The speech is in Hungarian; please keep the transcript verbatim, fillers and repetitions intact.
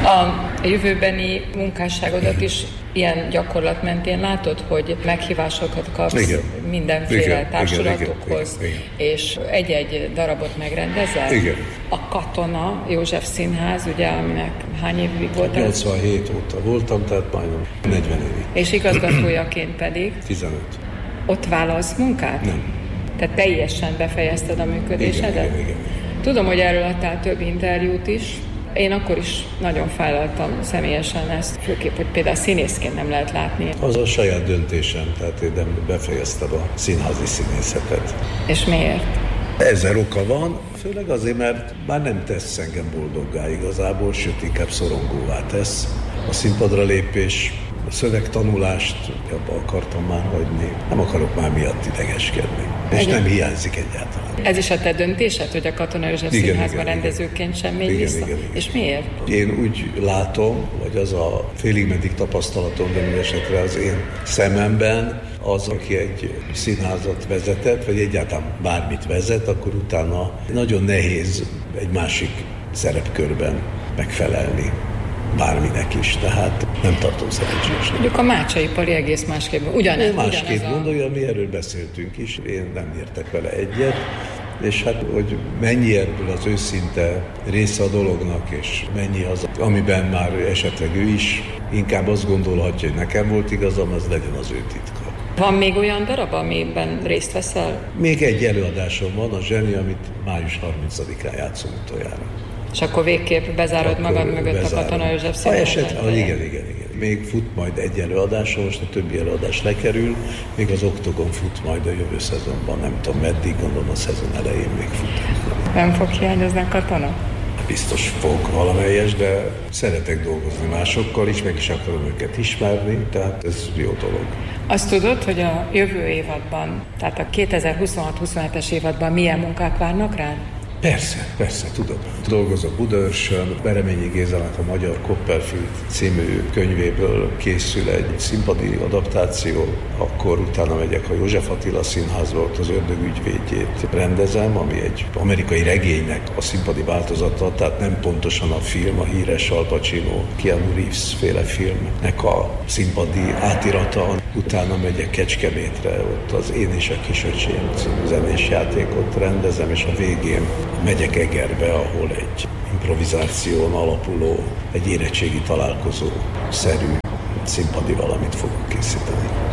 A jövőbeni munkásságodat is ilyen gyakorlat mentén látod, hogy meghívásokat kapsz igen. mindenféle igen, társulatokhoz, igen, igen, igen. és egy-egy darabot megrendezel? Igen. A Katona József Színház, ugye, aminek hány évig voltál? nyolcvanhét óta voltam, tehát majdnem negyven évig. És igazgatójaként pedig? tizenöt. Ott válasz munkát? Nem. Tehát teljesen befejezted a működésedet? Igen, igen, igen. Tudom, hogy erről adtál több interjút is. Én akkor is nagyon fájlaltam személyesen ezt, főképp, hogy például színészként nem lehet látni. Az a saját döntésem, tehát én nem befejeztem a színházi színészetet. És miért? Ezer oka van, főleg azért, mert már nem tesz engem boldoggá igazából, sőt inkább szorongóvá tesz. A színpadra lépés, a szövegtanulást abba akartam már hagyni. Nem akarok már miatt idegeskedni. És nem hiányzik egyáltalán. Ez is a te döntésed, hogy a Katona József igen, Színházban igen, rendezőként sem mégy vissza? Igen, igen. És miért? Én úgy látom, vagy az a félig meddig tapasztalatom, de mindesetre az én szememben, az, aki egy színházat vezetett, vagy egyáltalán bármit vezet, akkor utána nagyon nehéz egy másik szerepkörben megfelelni. Bárminek is, tehát nem tartom szerencsésnek. Mondjuk a Mácsai Pali egész másképp, ugyanez. Másképp ugyanez gondolja, a... mi erről beszéltünk is, én nem értek vele egyet, és hát, hogy mennyi ebből az őszinte része a dolognak, és mennyi az, amiben már esetleg ő is inkább azt gondolhatja, hogy nekem volt igazam, az legyen az ő titka. Van még olyan darab, amiben részt veszel? Még egy előadásom van, a Zseni, amit május harmincadikán játszom utoljára. És akkor végképp bezárod akkor magad mögött bezárom. A Katona József Színházat? Ah, igen, igen, igen. Még fut majd egy előadáson, most a többi előadás lekerül, még az Oktogon fut majd a jövő szezonban, nem tudom meddig, gondolom a szezon elején még fut. Nem fog hiányozni a Katona? Biztos fog valamelyes, de szeretek dolgozni másokkal is, meg is akarom őket ismerni, tehát ez jó dolog. Azt tudod, hogy a jövő évadban, tehát a kétezer-huszonhat-huszonhetes évadban milyen munkák várnak rád? Persze, persze, tudom. Dolgozok Budaörsön, Bereményi Gézának a Magyar Copperfield című könyvéből készül egy színpadi adaptáció, akkor utána megyek a József Attila Színházba, ott az Ördög ügyvédjét rendezem, ami egy amerikai regénynek a színpadi változata, tehát nem pontosan a film, a híres Al Pacino, Keanu Reeves féle filmnek a színpadi átirata. Utána megyek Kecskemétre, ott az Én és a Kisöcsém című zenés játékot rendezem, és a végén megyek Egerbe, ahol egy improvizáción alapuló, egy érettségi találkozó szerű színpadi valamit fogok készíteni.